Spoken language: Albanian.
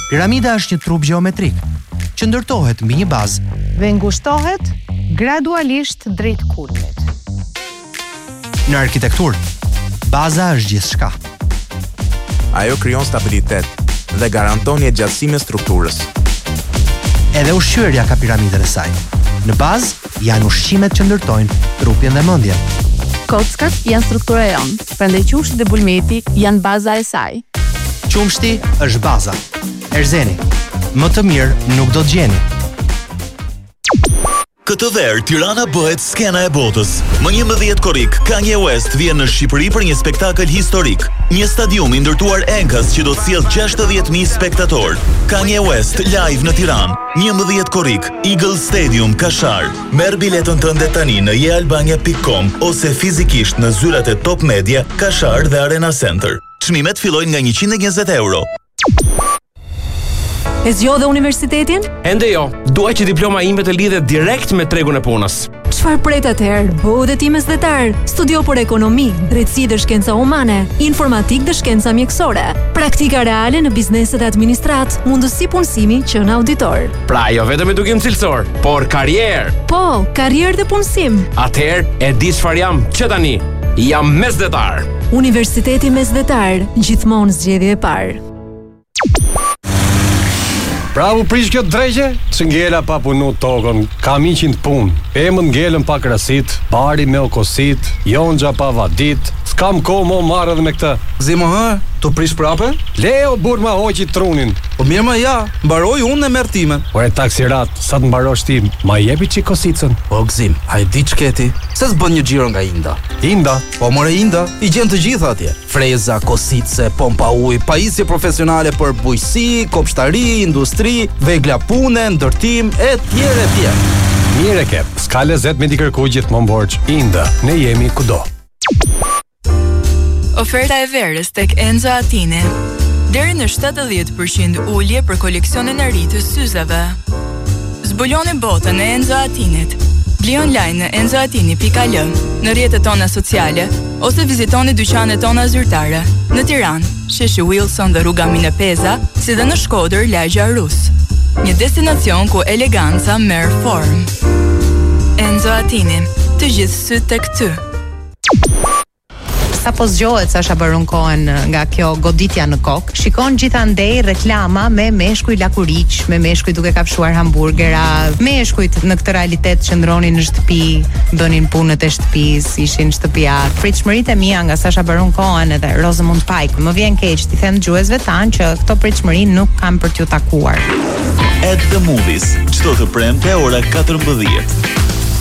Piramida është një trup gjeometrik që ndërtohet mbi një bazë dhe ngushtohet gradualisht drejt kulmit. Në arkitekturë, baza është gjithçka. Ajo krijon stabilitet dhe garanton një gjatësim e strukturës. Edhe ushqyerja ka piramidën e saj. Në bazë janë ushqimet që ndërtojnë trupin dhe mendjen. Kockat janë struktura e jonë, prandaj qumshti dhe bulmeti janë baza e saj. Qumshti është baza. Erzeni, më të mirë nuk do të gjeni. Këtë verë, Tirana bëhet skena e botës. Më 11 korrik, Kanye West vjen në Shqipëri për një spektakël historik. Një stadium i ndërtuar enkas që do të sjellë 60.000 spektatorë. Kanye West live në Tiranë. 11 korrik, Eagle Stadium, Kashar. Merr biletën tënde tani në jealbania.com ose fizikisht në zyrat e Top Media, Kashar dhe Arena Center. Çmimet fillojnë nga 120 euro. E zgjodhe universitetin? Ende jo, dua që diploma ime të lidhet direkt me tregun e punës. Çfarë pret atëherë? Bëu dhe ti mesdhetar. Studio për ekonomi, drejtësi dhe shkenca humane, informatik dhe shkenca mjekësore, praktika reale në bizneset e administrat, mundësi punësimi që në auditor. Pra jo vetëm edukim cilësor, por karrierë. Po, karrierë dhe punësim. Atëherë e di çfarë jam që tani. Jam mesdhetar. Universiteti Mesdhetar, gjithmonë zgjedhje e parë. Bravo prish kjo drejqe, që ngela pa punu tokën, kam 100 punë, emën ngelen pa krasit, bari me okosit, jonxha pa vadit, s'kam kohë mo marrë edhe me këtë. Zimo hë, tu prish prape? Leo bur ma hoqi trunin. Po mirë ma ja, mbaroj unë e merr timen. Ore taksirat, sa të mbarosh ti, ma jepi që kosicën. O gzim, a e di qketi, se s'bën një gjiro nga Inda. Inda? Po more Inda, i gjen të gjitha atje. Freza, kosice, pompa uj, pajisje profesionale për bujqësi, kopshtari, industri, vegla pune, ndërtim, e tjere. Mire ke, s'ka lezet me t'i kërku gjithmonë borç. Inda, ne jemi kudo. Oferta e verës tek Enzo Attini. Deri në 70% ulje për koleksionin e ri të syzeve. Zbuloni botën e Enzo Attinit. Bli online në enzoattini.al, në rrjetet tona sociale, ose vizitoni dyqanet tona zyrtare, në Tiranë, sheshi Wilson dhe rruga Mine Peza, si dhe në Shkodër, lagja Rus. Një destinacion ku eleganca merr formë. Enzo Attini, të gjithë syt tek ty. Sa po zgjohet Sasha Baron Cohen nga kjo goditja në kokë, shikon gjithandej reklama me meshkuj lakuriq, me meshkuj duke kafshuar hamburgera, meshkujt në këtë realitet qëndronin në shtëpi, bënin punët e shtëpisë, ishin shtëpiar. Pritshmëritë e mia nga Sasha Baron Cohen edhe Rosamund Pike, më vjen keq t'i them dëgjuesve tanë që këto pritshmëri nuk kanë për t'ju takuar. At the Movies, çdo të premte ora 14.